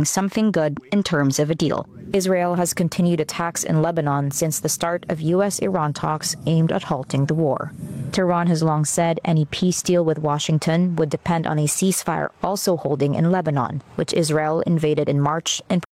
something good in terms of a deal. Israel has continued attacks in Lebanon since the start of U.S.-Iran talks aimed at halting the war. Tehran has long said any peace deal with Washington would depend on a ceasefire also holding in Lebanon, which Israel invaded in March and